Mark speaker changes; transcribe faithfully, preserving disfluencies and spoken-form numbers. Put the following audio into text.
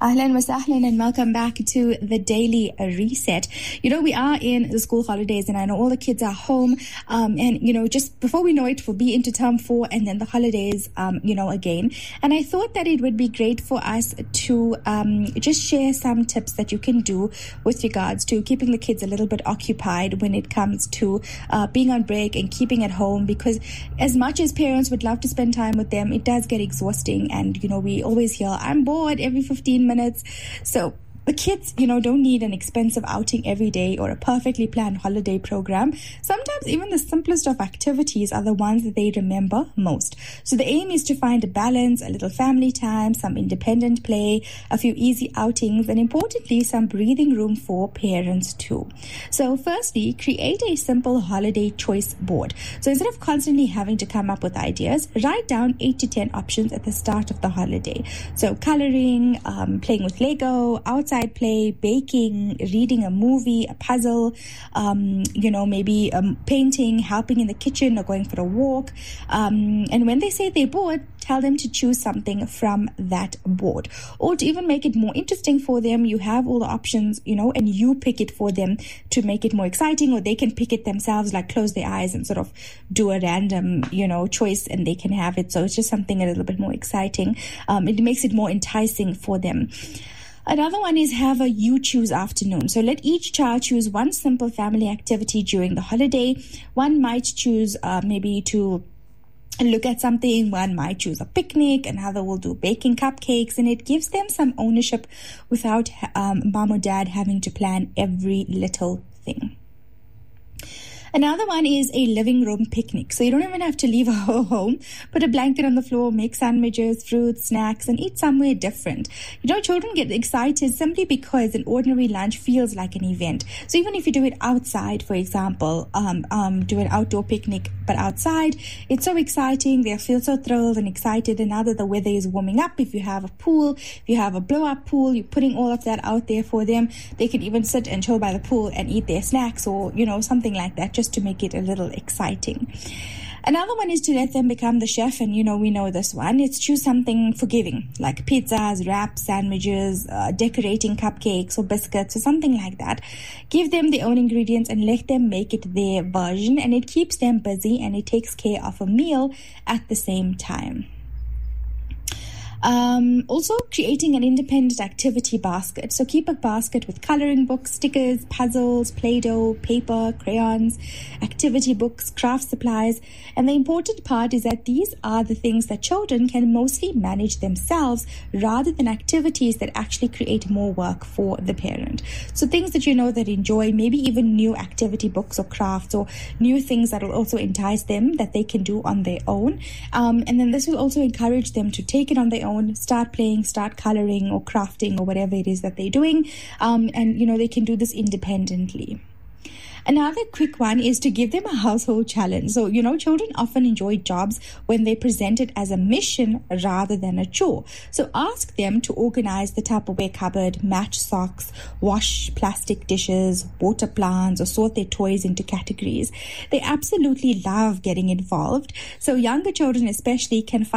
Speaker 1: Ahlan wa sahlan and welcome back to the Daily Reset. You know, we are in the school holidays and I know all the kids are home um, and, you know, just before we know it, we'll be into term four and then the holidays, um, you know, again. And I thought that it would be great for us to um, just share some tips that you can do with regards to keeping the kids a little bit occupied when it comes to uh, being on break and keeping at home, because as much as parents would love to spend time with them, it does get exhausting. And, you know, we always hear, I'm bored every fifteen minutes. So the kids, you know, don't need an expensive outing every day or a perfectly planned holiday program. Sometimes even the simplest of activities are the ones that they remember most. So the aim is to find a balance, a little family time, some independent play, a few easy outings, and importantly, some breathing room for parents too. So firstly, create a simple holiday choice board. So instead of constantly having to come up with ideas, write down eight to ten options at the start of the holiday. So coloring, um, playing with Lego, outside play, baking, reading a movie, a puzzle, um, you know, maybe um, painting, helping in the kitchen or going for a walk. Um, and when they say they're bored, tell them to choose something from that board. Or to even make it more interesting for them, you have all the options, you know, and you pick it for them to make it more exciting, or they can pick it themselves, like close their eyes and sort of do a random, you know, choice and they can have it. So it's just something a little bit more exciting. Um, it makes it more enticing for them. Another one is have a you choose afternoon. So let each child choose one simple family activity during the holiday. One might choose uh, maybe to look at something. One might choose a picnic. Another will do baking cupcakes. And it gives them some ownership without um, mom or dad having to plan every little thing. Another one is a living room picnic. So you don't even have to leave home. Put a blanket on the floor, make sandwiches, fruits, snacks, and eat somewhere different. You know, children get excited simply because an ordinary lunch feels like an event. So even if you do it outside, for example, um, um, do an outdoor picnic, but outside, it's so exciting. They feel so thrilled and excited. And now that the weather is warming up, if you have a pool, if you have a blow-up pool, you're putting all of that out there for them. They can even sit and chill by the pool and eat their snacks or, you know, something like that, just to make it a little exciting. Another one is to let them become the chef, and you know, we know this one. It's choose something forgiving, like pizzas, wraps, sandwiches, uh, decorating cupcakes or biscuits or something like that. Give them their own ingredients and let them make it their version, and it keeps them busy and it takes care of a meal at the same time. Um, also creating an independent activity basket. So keep a basket with coloring books, stickers, puzzles, Play-Doh, paper, crayons, activity books, craft supplies. And the important part is that these are the things that children can mostly manage themselves rather than activities that actually create more work for the parent. So things that you know that enjoy, maybe even new activity books or crafts or new things that will also entice them that they can do on their own. Um, and then this will also encourage them to take it on their own, start playing, start coloring or crafting or whatever it is that they're doing. Um, and, you know, they can do this independently. Another quick one is to give them a household challenge. So, you know, children often enjoy jobs when they present it as a mission rather than a chore. So ask them to organize the Tupperware cupboard, match socks, wash plastic dishes, water plants, or sort their toys into categories. They absolutely love getting involved. So younger children especially can find